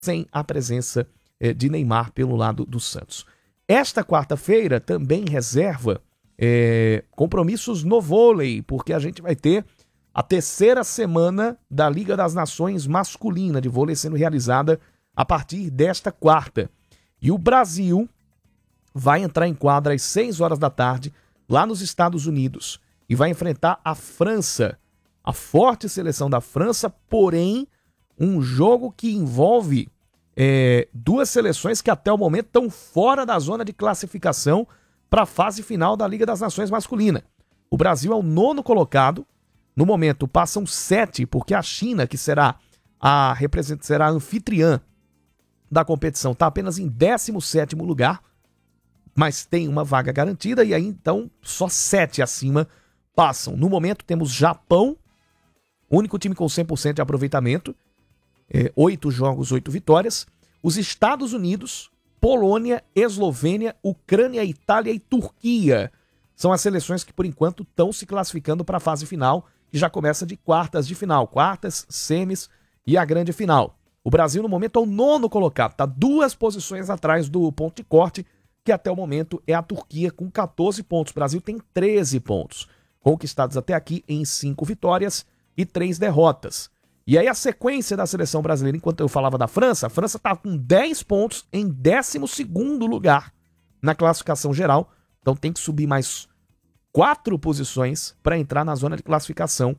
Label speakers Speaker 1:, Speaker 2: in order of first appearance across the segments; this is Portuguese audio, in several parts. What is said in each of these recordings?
Speaker 1: sem a presença de Neymar pelo lado do Santos. Esta quarta-feira também reserva compromissos no vôlei, porque a gente vai ter a terceira semana da Liga das Nações masculina de vôlei sendo realizada a partir desta quarta. E o Brasil vai entrar em quadra às 6 horas da tarde, lá nos Estados Unidos, e vai enfrentar a França, a forte seleção da França, porém, um jogo que envolve duas seleções que até o momento estão fora da zona de classificação para a fase final da Liga das Nações masculina. O Brasil é o 9º colocado, no momento passam 7, porque a China, que será a anfitriã da competição, está apenas em 17º lugar, mas tem uma vaga garantida, e aí então só 7 acima passam. No momento temos Japão, único time com 100% de aproveitamento, 8 jogos, 8 vitórias. Os Estados Unidos, Polônia, Eslovênia, Ucrânia, Itália e Turquia são as seleções que por enquanto estão se classificando para a fase final, que já começa de quartas de final, quartas, semis e a grande final. O Brasil no momento é o 9º colocado, está 2 posições atrás do ponto de corte, que até o momento é a Turquia com 14 pontos. O Brasil tem 13 pontos, conquistados até aqui em 5 vitórias e 3 derrotas. E aí a sequência da seleção brasileira, enquanto eu falava da França, a França está com 10 pontos em 12º lugar na classificação geral, então tem que subir mais 4 posições para entrar na zona de classificação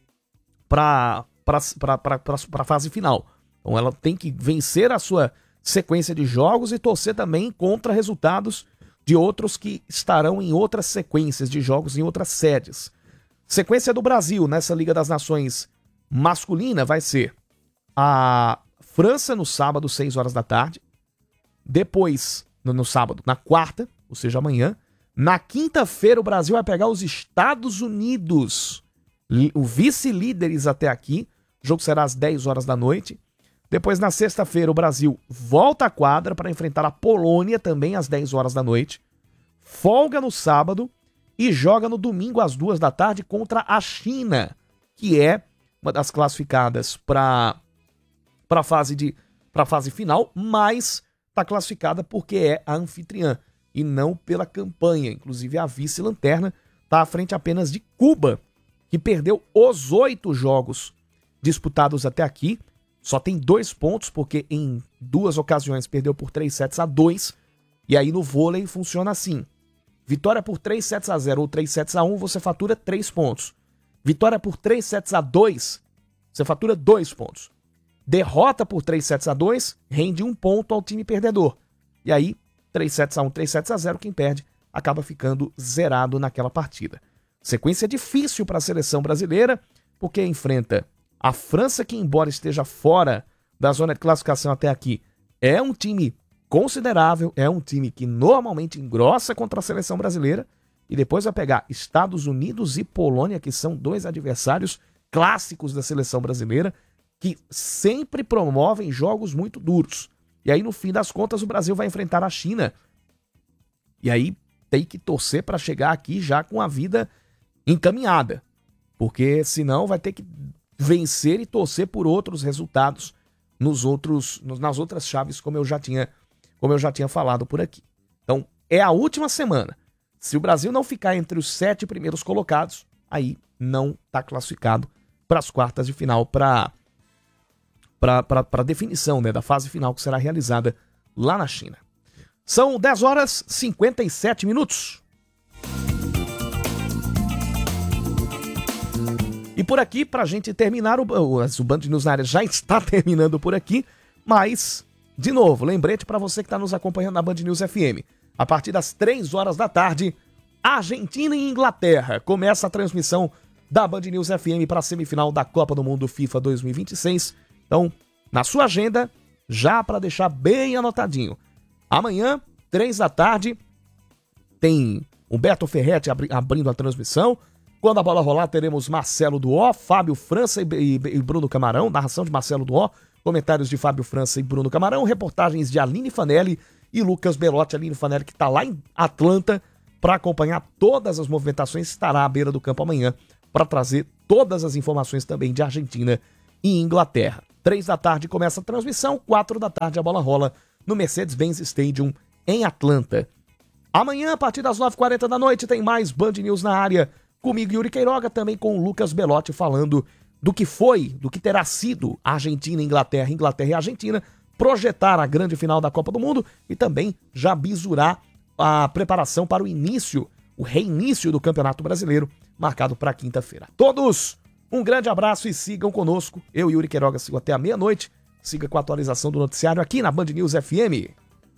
Speaker 1: para a fase final. Então ela tem que vencer a sua sequência de jogos e torcer também contra resultados de outros que estarão em outras sequências de jogos em outras sedes. Sequência do Brasil nessa Liga das Nações masculina vai ser a França no sábado, 6 horas da tarde. Depois, no sábado, na quarta, ou seja, amanhã. Na quinta-feira, o Brasil vai pegar os Estados Unidos, o vice-líderes até aqui. O jogo será às 10 horas da noite. Depois, na sexta-feira, o Brasil volta à quadra para enfrentar a Polônia, também às 10 horas da noite. Folga no sábado e joga no domingo às 2 da tarde contra a China, que é uma das classificadas para a fase final, mas está classificada porque é a anfitriã e não pela campanha. Inclusive a vice-lanterna está à frente apenas de Cuba, que perdeu os 8 jogos disputados até aqui. Só tem 2 pontos, porque em 2 ocasiões perdeu por 3-2. E aí no vôlei funciona assim: vitória por 3-0 ou 3-1, você fatura 3 pontos. Vitória por 3-2, você fatura 2 pontos. Derrota por 3-2, rende 1 ponto ao time perdedor. E aí, 3-1, 3-0, quem perde acaba ficando zerado naquela partida. Sequência difícil para a seleção brasileira, porque enfrenta a França, que embora esteja fora da zona de classificação até aqui, é um time considerável, é um time que normalmente engrossa contra a seleção brasileira, e depois vai pegar Estados Unidos e Polônia, que são 2 adversários clássicos da seleção brasileira, que sempre promovem jogos muito duros. E aí, no fim das contas, o Brasil vai enfrentar a China. E aí tem que torcer para chegar aqui já com a vida encaminhada, porque senão vai ter que vencer e torcer por outros resultados nas outras chaves, como eu já tinha falado por aqui. Então, é a última semana. Se o Brasil não ficar entre os 7 primeiros colocados, aí não está classificado para as quartas de final, para a definição, né, da fase final que será realizada lá na China. São 10 horas e 57 minutos. E por aqui, para a gente terminar, o Band News na área já está terminando por aqui, mas, de novo, lembrete para você que está nos acompanhando na Band News FM. A partir das 3 horas da tarde, Argentina e Inglaterra. Começa a transmissão da Band News FM para a semifinal da Copa do Mundo FIFA 2026. Então, na sua agenda, já para deixar bem anotadinho. Amanhã, 3 da tarde, tem Humberto Ferretti abrindo a transmissão. Quando a bola rolar, teremos Marcelo Duó, Fábio França e Bruno Camarão. Narração de Marcelo Duó, comentários de Fábio França e Bruno Camarão, reportagens de Aline Fanelli e Lucas Belotti. Aline Fanelli, que está lá em Atlanta para acompanhar todas as movimentações, estará à beira do campo amanhã para trazer todas as informações também de Argentina e Inglaterra. 3 da tarde começa a transmissão, 4 da tarde a bola rola no Mercedes-Benz Stadium em Atlanta. Amanhã, a partir das 9h40 da noite, tem mais Band News na área. Comigo, Yuri Queiroga, também com o Lucas Belotti, falando do que foi, do que terá sido Argentina e Inglaterra, Inglaterra e Argentina, projetar a grande final da Copa do Mundo e também já bisurar a preparação para o reinício do Campeonato Brasileiro, marcado para quinta-feira. Todos, um grande abraço e sigam conosco. Eu, Yuri Queiroga, sigo até a meia-noite. Siga com a atualização do noticiário aqui na Band News FM.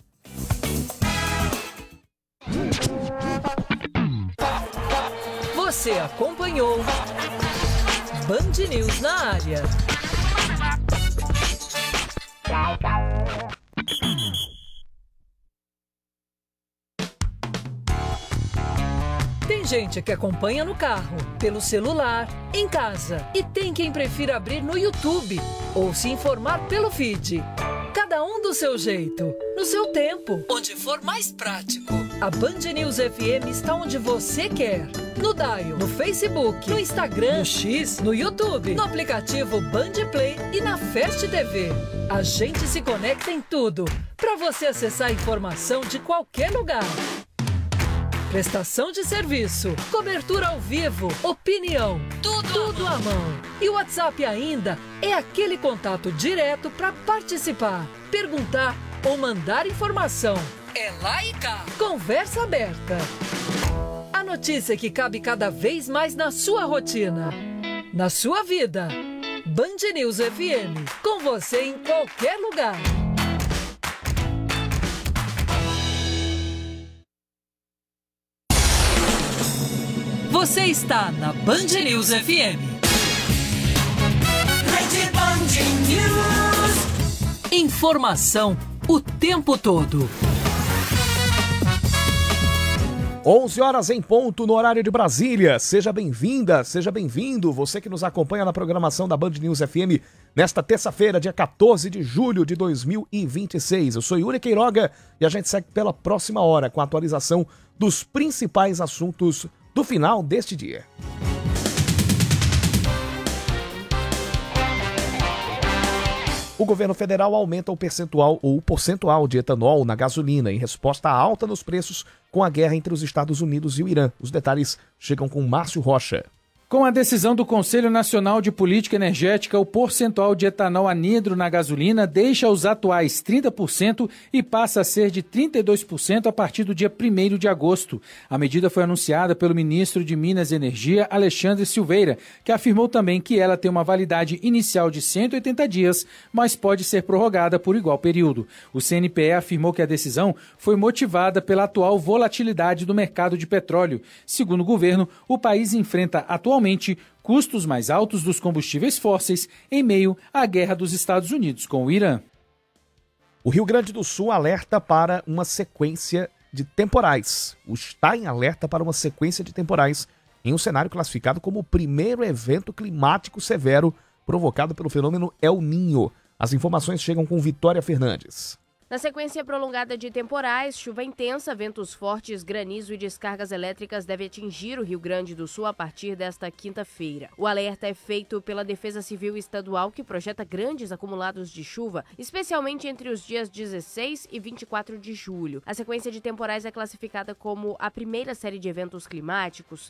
Speaker 2: Você acompanhou Band News na área. Tem gente que acompanha no carro, pelo celular, em casa. E tem quem prefira abrir no YouTube ou se informar pelo feed. Cada um do seu jeito, no seu tempo, onde for mais prático. A Band News FM está onde você quer. No Dial, no Facebook, no Instagram, no X, no YouTube, no aplicativo Band Play e na Fast TV. A gente se conecta em tudo, para você acessar a informação de qualquer lugar. Prestação de serviço, cobertura ao vivo, opinião, tudo à mão. E o WhatsApp ainda é aquele contato direto para participar, perguntar ou mandar informação. É lá e cá. Conversa aberta. A notícia que cabe cada vez mais na sua rotina, na sua vida. Band News FM, com você em qualquer lugar. Você está na Band News FM. Rede Band News. Informação o tempo todo.
Speaker 1: 11h em ponto no horário de Brasília. Seja bem-vinda, seja bem-vindo. Você que nos acompanha na programação da Band News FM nesta terça-feira, dia 14 de julho de 2026. Eu sou Yuri Queiroga e a gente segue pela próxima hora com a atualização dos principais assuntos do final deste dia. O governo federal aumenta o percentual de etanol na gasolina em resposta à alta nos preços com a guerra entre os Estados Unidos e o Irã. Os detalhes chegam com Márcio Rocha.
Speaker 3: Com a decisão do Conselho Nacional de Política Energética, o percentual de etanol anidro na gasolina deixa os atuais 30% e passa a ser de 32% a partir do dia 1º de agosto. A medida foi anunciada pelo ministro de Minas e Energia, Alexandre Silveira, que afirmou também que ela tem uma validade inicial de 180 dias, mas pode ser prorrogada por igual período. O CNPE afirmou que a decisão foi motivada pela atual volatilidade do mercado de petróleo. Segundo o governo, o país enfrenta atualmente custos mais altos dos combustíveis fósseis em meio à guerra dos Estados Unidos com o Irã.
Speaker 1: O Rio Grande do Sul alerta para uma sequência de temporais. Está em alerta para uma sequência de temporais em um cenário classificado como o primeiro evento climático severo provocado pelo fenômeno El Niño. As informações chegam com Vitória Fernandes.
Speaker 4: Na sequência prolongada de temporais, chuva intensa, ventos fortes, granizo e descargas elétricas devem atingir o Rio Grande do Sul a partir desta quinta-feira. O alerta é feito pela Defesa Civil Estadual, que projeta grandes acumulados de chuva, especialmente entre os dias 16 e 24 de julho. A sequência de temporais é classificada como a primeira série de eventos climáticos,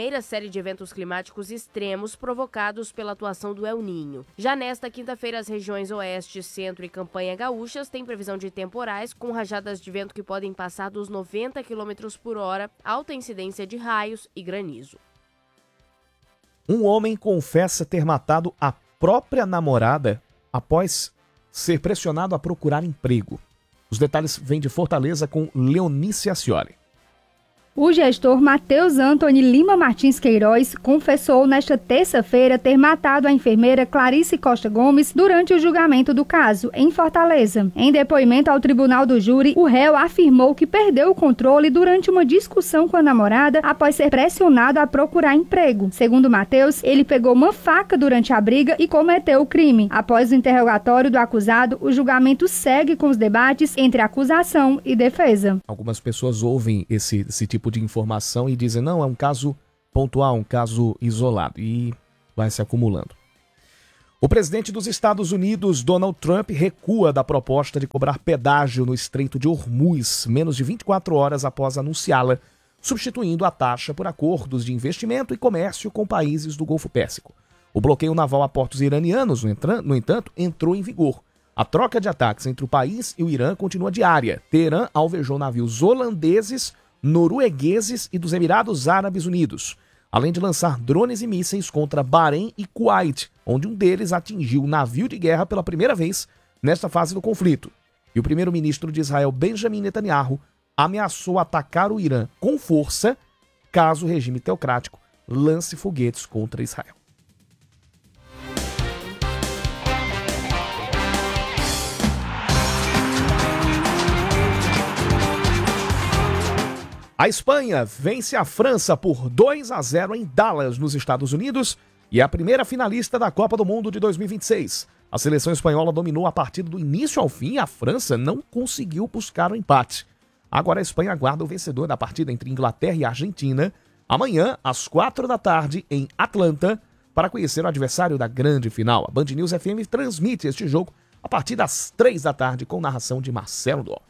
Speaker 4: extremos provocados pela atuação do El Niño. Já nesta quinta-feira, as regiões Oeste, Centro e Campanha Gaúchas têm previsão de temporais com rajadas de vento que podem passar dos 90 km por hora, alta incidência de raios e granizo.
Speaker 1: Um homem confessa ter matado a própria namorada após ser pressionado a procurar emprego. Os detalhes vêm de Fortaleza com Leonice Ascioli.
Speaker 5: O gestor Matheus Antony Lima Martins Queiroz confessou nesta terça-feira ter matado a enfermeira Clarice Costa Gomes durante o julgamento do caso, em Fortaleza. Em depoimento ao tribunal do júri, o réu afirmou que perdeu o controle durante uma discussão com a namorada após ser pressionado a procurar emprego. Segundo Matheus, ele pegou uma faca durante a briga e cometeu o crime. Após o interrogatório do acusado, o julgamento segue com os debates entre acusação e defesa.
Speaker 1: Algumas pessoas ouvem esse tipo de informação e dizem, não, é um caso pontual, um caso isolado, e vai se acumulando. O presidente dos Estados Unidos, Donald Trump, recua da proposta de cobrar pedágio no Estreito de Hormuz, menos de 24 horas após anunciá-la, substituindo a taxa por acordos de investimento e comércio com países do Golfo Pérsico. O bloqueio naval a portos iranianos, no entanto, entrou em vigor. A troca de ataques entre o país e o Irã continua diária. Teherã alvejou navios holandeses, noruegueses e dos Emirados Árabes Unidos, além de lançar drones e mísseis contra Bahrein e Kuwait, onde um deles atingiu um navio de guerra pela primeira vez nesta fase do conflito. E o primeiro-ministro de Israel, Benjamin Netanyahu, ameaçou atacar o Irã com força caso o regime teocrático lance foguetes contra Israel. A Espanha vence a França por 2-0 em Dallas, nos Estados Unidos, e é a primeira finalista da Copa do Mundo de 2026. A seleção espanhola dominou a partida do início ao fim e a França não conseguiu buscar o empate. Agora a Espanha aguarda o vencedor da partida entre Inglaterra e Argentina, amanhã, às 4h, em Atlanta, para conhecer o adversário da grande final. A Band News FM transmite este jogo a partir das 3h, com narração de Marcelo Dó.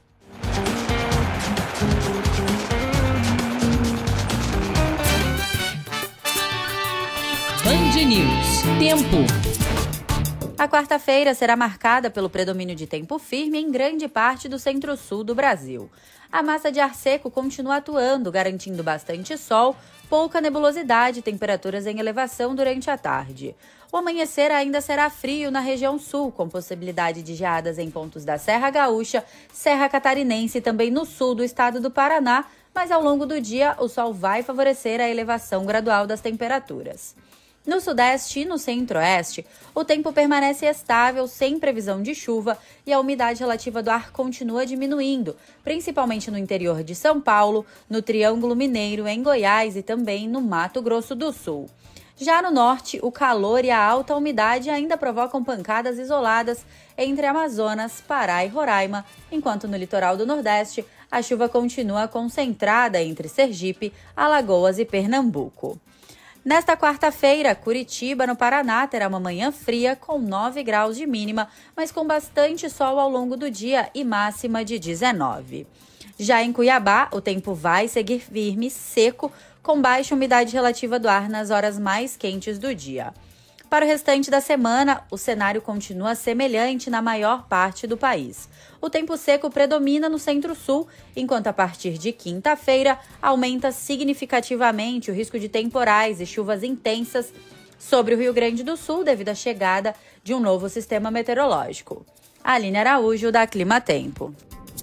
Speaker 6: Band News. Tempo.
Speaker 7: A quarta-feira será marcada pelo predomínio de tempo firme em grande parte do centro-sul do Brasil. A massa de ar seco continua atuando, garantindo bastante sol, pouca nebulosidade e temperaturas em elevação durante a tarde. O amanhecer ainda será frio na região sul, com possibilidade de geadas em pontos da Serra Gaúcha, Serra Catarinense e também no sul do estado do Paraná, mas ao longo do dia o sol vai favorecer a elevação gradual das temperaturas. No sudeste e no centro-oeste, o tempo permanece estável, sem previsão de chuva, e a umidade relativa do ar continua diminuindo, principalmente no interior de São Paulo, no Triângulo Mineiro, em Goiás e também no Mato Grosso do Sul. Já no norte, o calor e a alta umidade ainda provocam pancadas isoladas entre Amazonas, Pará e Roraima, enquanto no litoral do Nordeste, a chuva continua concentrada entre Sergipe, Alagoas e Pernambuco. Nesta quarta-feira, Curitiba, no Paraná, terá uma manhã fria com 9 graus de mínima, mas com bastante sol ao longo do dia e máxima de 19. Já em Cuiabá, o tempo vai seguir firme, seco, com baixa umidade relativa do ar nas horas mais quentes do dia. Para o restante da semana, o cenário continua semelhante na maior parte do país. O tempo seco predomina no centro-sul, enquanto a partir de quinta-feira aumenta significativamente o risco de temporais e chuvas intensas sobre o Rio Grande do Sul devido à chegada de um novo sistema meteorológico. Aline Araújo, da Clima Tempo.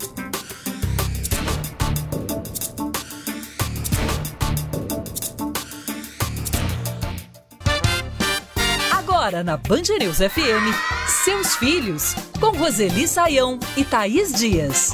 Speaker 2: Agora na Band News FM, Seus Filhos, com Roseli Saião e Thaís Dias.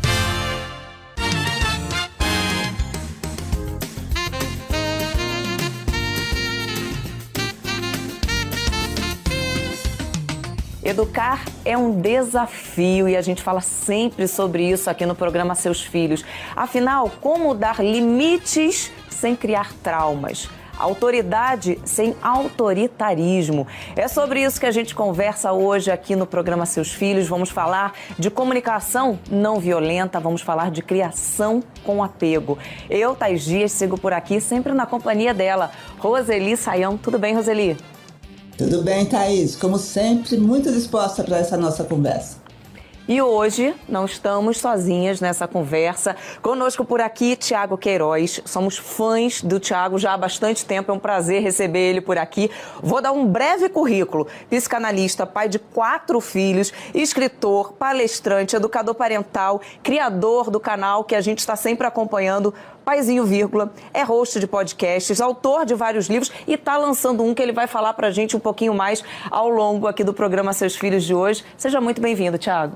Speaker 8: Educar é um desafio e a gente fala sempre sobre isso aqui no programa Seus Filhos. Afinal, como dar limites sem criar traumas? Autoridade sem autoritarismo. É sobre isso que a gente conversa hoje aqui no programa Seus Filhos. Vamos falar de comunicação não violenta, vamos falar de criação com apego. Eu, Thaís Dias, sigo por aqui sempre na companhia dela, Roseli Saião. Tudo bem, Roseli?
Speaker 9: Tudo bem, Thaís. Como sempre, muito disposta para essa nossa conversa.
Speaker 8: E hoje não estamos sozinhas nessa conversa. Conosco por aqui, Tiago Queiroz. Somos fãs do Tiago já há bastante tempo. É um prazer receber ele por aqui. Vou dar um breve currículo. Psicanalista, pai de 4 filhos, escritor, palestrante, educador parental, criador do canal que a gente está sempre acompanhando, Paizinho Vírgula, é host de podcasts, autor de vários livros e está lançando um que ele vai falar para a gente um pouquinho mais ao longo aqui do programa Seus Filhos de hoje. Seja muito bem-vindo, Tiago.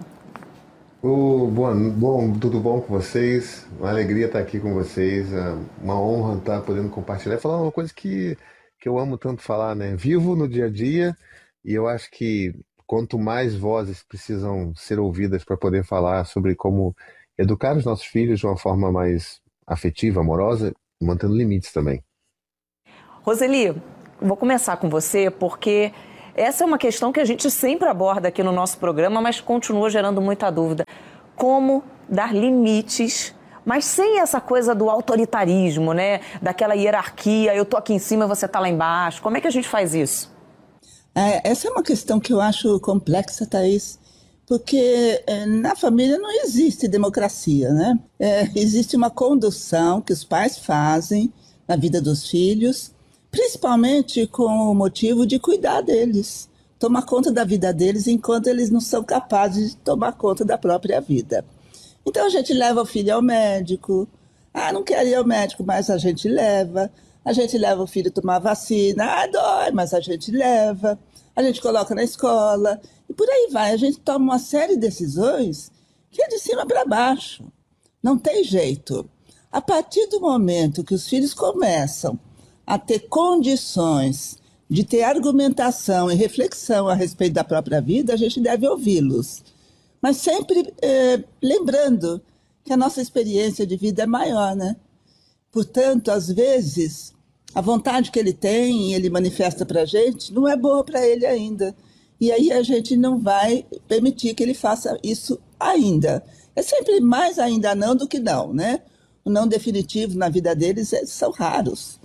Speaker 10: Bom, tudo bom com vocês? Uma alegria estar aqui com vocês, uma honra estar podendo compartilhar. Falar uma coisa que eu amo tanto falar, né? Vivo no dia a dia e eu acho que quanto mais vozes precisam ser ouvidas para poder falar sobre como educar os nossos filhos de uma forma mais afetiva, amorosa, mantendo limites também.
Speaker 8: Roseli, vou começar com você porque Essa é uma questão que a gente sempre aborda aqui no nosso programa, mas continua gerando muita dúvida. Como dar limites, mas sem essa coisa do autoritarismo, né? Daquela hierarquia, eu tô aqui em cima, você tá lá embaixo. Como é que a gente faz isso?
Speaker 9: Essa é uma questão que eu acho complexa, Thaís, porque na família não existe democracia, né? Existe uma condução que os pais fazem na vida dos filhos, principalmente com o motivo de cuidar deles, tomar conta da vida deles enquanto eles não são capazes de tomar conta da própria vida. Então a gente leva o filho ao médico, não quero ir ao médico, mas a gente leva o filho a tomar vacina, dói, mas a gente leva, a gente coloca na escola, e por aí vai, a gente toma uma série de decisões que é de cima para baixo, não tem jeito. A partir do momento que os filhos começam a ter condições de ter argumentação e reflexão a respeito da própria vida, a gente deve ouvi-los. Mas sempre lembrando que a nossa experiência de vida é maior, né? Portanto, às vezes, a vontade que ele tem e ele manifesta para a gente não é boa para ele ainda. E aí a gente não vai permitir que ele faça isso ainda. É sempre mais ainda não do que não, né? O não definitivo na vida deles são raros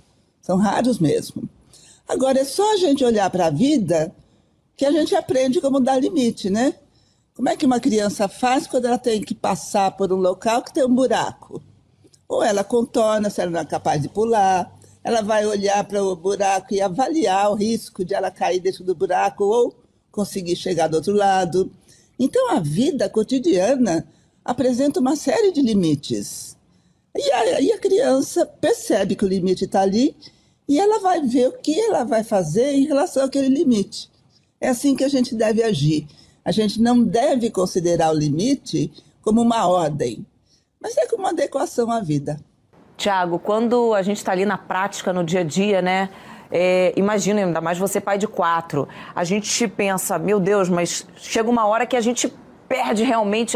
Speaker 9: mesmo. Agora, é só a gente olhar para a vida que a gente aprende como dar limite, né? Como é que uma criança faz quando ela tem que passar por um local que tem um buraco? Ou ela contorna, se ela não é capaz de pular, ela vai olhar para o buraco e avaliar o risco de ela cair dentro do buraco ou conseguir chegar do outro lado. Então, a vida cotidiana apresenta uma série de limites. E aí a criança percebe que o limite está ali e ela vai ver o que ela vai fazer em relação àquele limite. É assim que a gente deve agir. A gente não deve considerar o limite como uma ordem, mas é como uma adequação à vida.
Speaker 8: Tiago, quando a gente está ali na prática, no dia a dia, né? Imagina, ainda mais você pai de 4, a gente pensa, meu Deus, mas chega uma hora que a gente perde realmente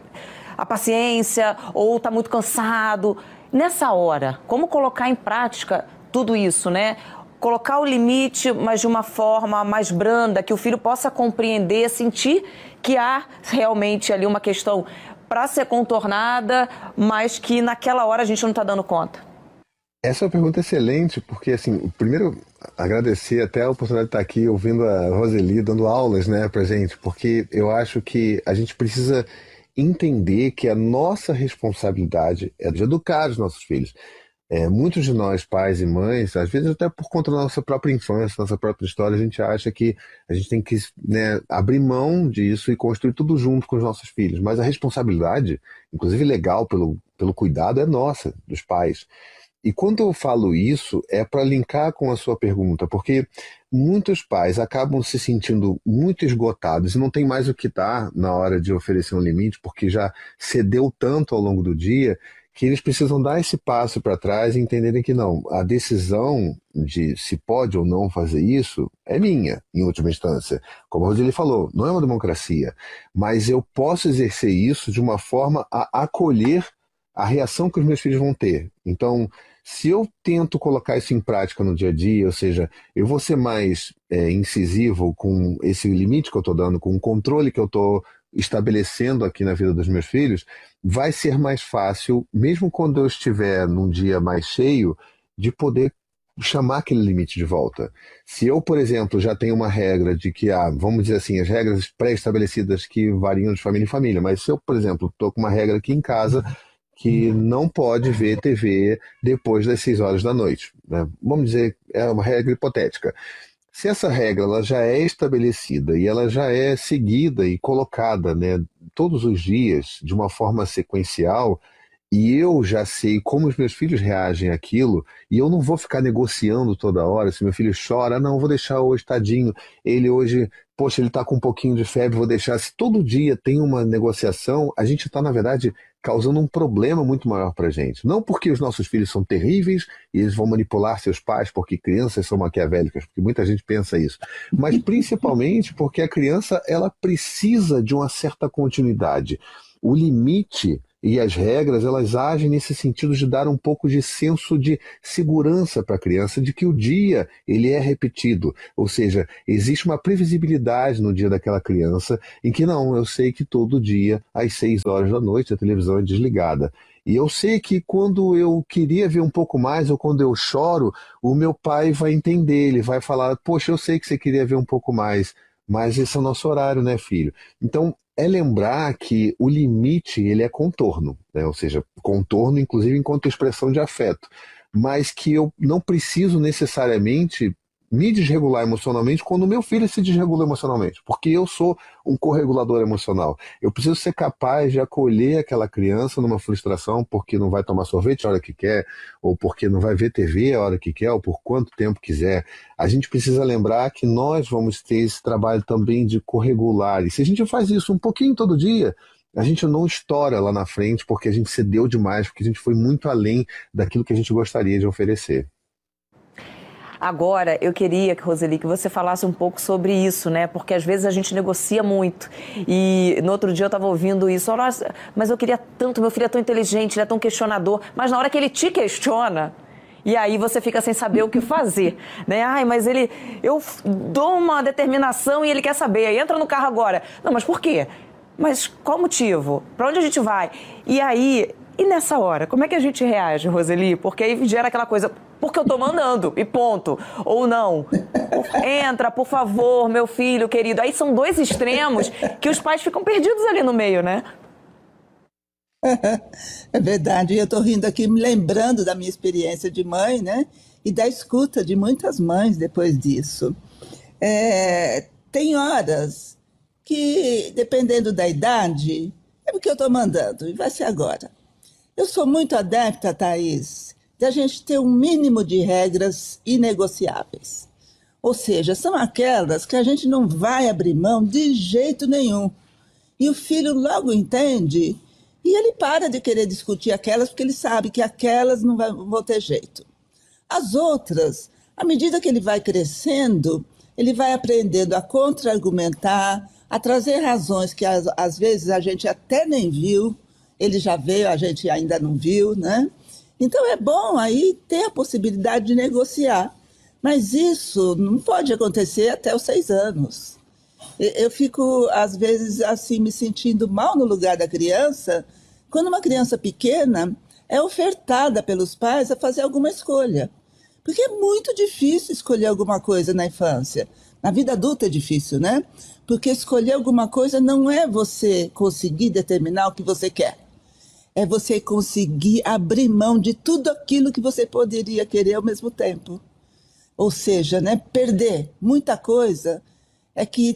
Speaker 8: a paciência ou está muito cansado. Nessa hora, como colocar em prática tudo isso, né? Colocar o limite, mas de uma forma mais branda, que o filho possa compreender, sentir que há realmente ali uma questão para ser contornada, mas que naquela hora a gente não está dando conta.
Speaker 10: Essa é uma pergunta excelente, porque, assim, primeiro, agradecer até a oportunidade de estar aqui ouvindo a Roseli dando aulas, né, pra gente, porque eu acho que a gente precisa entender que a nossa responsabilidade é de educar os nossos filhos. Muitos de nós, pais e mães, às vezes até por conta da nossa própria infância, nossa própria história, a gente acha que a gente tem que, né, abrir mão disso e construir tudo junto com os nossos filhos. Mas a responsabilidade, inclusive legal pelo cuidado, é nossa, dos pais. E quando eu falo isso, é para linkar com a sua pergunta, porque muitos pais acabam se sentindo muito esgotados e não tem mais o que dar na hora de oferecer um limite, porque já cedeu tanto ao longo do dia, que eles precisam dar esse passo para trás e entenderem que não, a decisão de se pode ou não fazer isso é minha, em última instância. Como a Roseli falou, não é uma democracia, mas eu posso exercer isso de uma forma a acolher a reação que os meus filhos vão ter. Então, se eu tento colocar isso em prática no dia a dia, ou seja, eu vou ser mais incisivo com esse limite que eu estou dando, com o controle que eu estou estabelecendo aqui na vida dos meus filhos, vai ser mais fácil, mesmo quando eu estiver num dia mais cheio, de poder chamar aquele limite de volta. Se eu, por exemplo, já tenho uma regra de que, vamos dizer assim, as regras pré-estabelecidas que variam de família em família, mas se eu, por exemplo, estou com uma regra aqui em casa que não pode ver TV depois das 6 horas da noite, né? Vamos dizer, é uma regra hipotética. Se essa regra ela já é estabelecida e ela já é seguida e colocada, né, todos os dias de uma forma sequencial, e eu já sei como os meus filhos reagem àquilo, e eu não vou ficar negociando toda hora, se meu filho chora, não, vou deixar hoje, tadinho, ele hoje, poxa, ele está com um pouquinho de febre, vou deixar. Se todo dia tem uma negociação, a gente está, na verdade, causando um problema muito maior para a gente. Não porque os nossos filhos são terríveis e eles vão manipular seus pais porque crianças são maquiavélicas, porque muita gente pensa isso, mas principalmente porque a criança ela precisa de uma certa continuidade. O limite E as regras, elas agem nesse sentido de dar um pouco de senso de segurança para a criança, de que o dia ele é repetido. Ou seja, existe uma previsibilidade no dia daquela criança em que não, eu sei que todo dia, às 6 horas da noite, a televisão é desligada. E eu sei que quando eu queria ver um pouco mais, ou quando eu choro, o meu pai vai entender, ele vai falar, poxa, eu sei que você queria ver um pouco mais, mas esse é o nosso horário, né, filho? Então, é lembrar que o limite, ele é contorno, né? Ou seja, contorno, inclusive, enquanto expressão de afeto, mas que eu não preciso necessariamente me desregular emocionalmente quando o meu filho se desregula emocionalmente, porque eu sou um corregulador emocional. Eu preciso ser capaz de acolher aquela criança numa frustração porque não vai tomar sorvete a hora que quer, ou porque não vai ver TV a hora que quer, ou por quanto tempo quiser. A gente precisa lembrar que nós vamos ter esse trabalho também de corregular, e se a gente faz isso um pouquinho todo dia, a gente não estoura lá na frente porque a gente cedeu demais, porque a gente foi muito além daquilo que a gente gostaria de oferecer.
Speaker 8: Agora, eu queria, Roseli, que você falasse um pouco sobre isso, né? Porque às vezes a gente negocia muito. E no outro dia eu estava ouvindo isso. Nossa, mas eu queria tanto, meu filho é tão inteligente, ele é tão questionador. Mas na hora que ele te questiona, e aí você fica sem saber o que fazer, né? Ai, mas eu dou uma determinação e ele quer saber. Aí entra no carro agora. Não, mas por quê? Mas qual o motivo? Para onde a gente vai? E aí, e nessa hora, como é que a gente reage, Roseli? Porque aí gera aquela coisa... Porque eu tô mandando, e ponto. Ou não. Entra, por favor, meu filho querido. Aí são dois extremos que os pais ficam perdidos ali no meio, né?
Speaker 9: É verdade. Eu tô rindo aqui, me lembrando da minha experiência de mãe, né? E da escuta de muitas mães depois disso. Tem horas que, dependendo da idade, é porque eu tô mandando, e vai ser agora. Eu sou muito adepta, Thaís, de a gente ter um mínimo de regras inegociáveis. Ou seja, são aquelas que a gente não vai abrir mão de jeito nenhum. E o filho logo entende e ele para de querer discutir aquelas porque ele sabe que aquelas não vão ter jeito. As outras, à medida que ele vai crescendo, ele vai aprendendo a contra-argumentar, a trazer razões que às vezes a gente até nem viu, ele já veio, a gente ainda não viu, né? Então é bom aí ter a possibilidade de negociar, mas isso não pode acontecer até os 6 anos. Eu fico, às vezes, assim, me sentindo mal no lugar da criança, quando uma criança pequena é ofertada pelos pais a fazer alguma escolha. Porque é muito difícil escolher alguma coisa na infância. Na vida adulta é difícil, né? Porque escolher alguma coisa não é você conseguir determinar o que você quer. É você conseguir abrir mão de tudo aquilo que você poderia querer ao mesmo tempo. Ou seja, né, perder muita coisa é que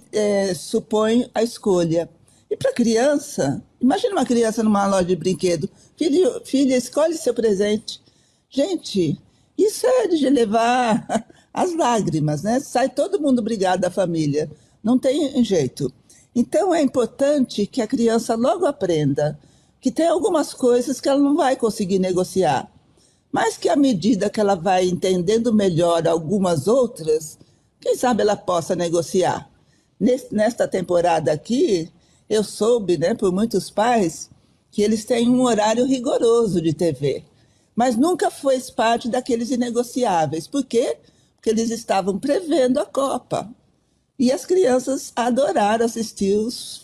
Speaker 9: supõe a escolha. E para criança, imagina uma criança numa loja de brinquedo. Filha, escolhe seu presente. Gente, isso é de levar as lágrimas, né? Sai todo mundo brigado da família. Não tem jeito. Então é importante que a criança logo aprenda que tem algumas coisas que ela não vai conseguir negociar, mas que à medida que ela vai entendendo melhor algumas outras, quem sabe ela possa negociar. Nesta temporada aqui, eu soube, né, por muitos pais, que eles têm um horário rigoroso de TV, mas nunca fez parte daqueles inegociáveis. Por quê? Porque eles estavam prevendo a Copa. E as crianças adoraram assistir os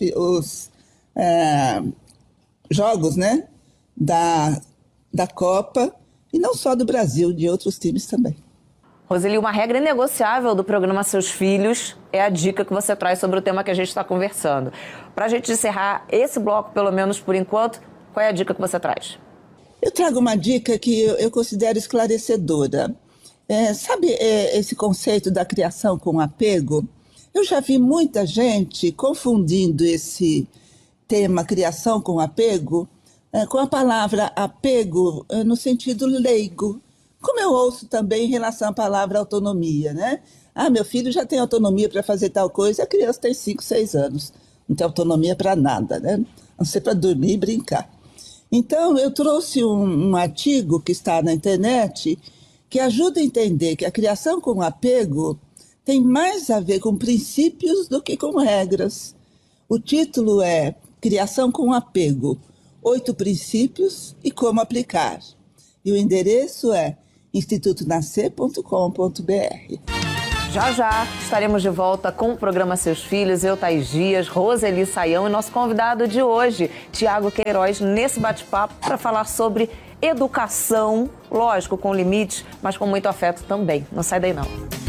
Speaker 9: jogos, né, da Copa, e não só do Brasil, de outros times também.
Speaker 8: Roseli, uma regra inegociável do programa Seus Filhos é a dica que você traz sobre o tema que a gente está conversando. Para a gente encerrar esse bloco, pelo menos por enquanto, qual é a dica que você traz?
Speaker 9: Eu trago uma dica que eu considero esclarecedora. Sabe esse conceito da criação com apego? Eu já vi muita gente confundindo esse tema criação com apego com a palavra apego no sentido leigo, como eu ouço também em relação à palavra autonomia, né? Ah, meu filho já tem autonomia para fazer tal coisa, a criança tem 5, 6 anos, não tem autonomia para nada, né? A não ser para dormir e brincar. Então, eu trouxe um artigo que está na internet que ajuda a entender que a criação com apego tem mais a ver com princípios do que com regras. O título é Criação com Apego, 8 princípios e como aplicar. E o endereço é institutonascer.com.br.
Speaker 8: Já estaremos de volta com o programa Seus Filhos, eu, Thaís Dias, Roseli Saião e nosso convidado de hoje, Tiago Queiroz, nesse bate-papo para falar sobre educação, lógico, com limites, mas com muito afeto também. Não sai daí não.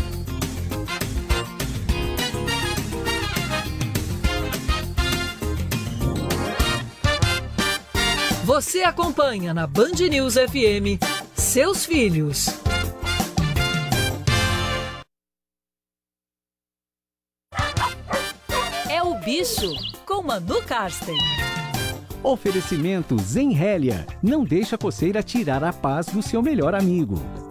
Speaker 2: Você acompanha na Band News FM Seus Filhos. É o Bicho, com Manu Karsten.
Speaker 11: Oferecimento Zenrélia. Não deixa a coceira tirar a paz do seu melhor amigo.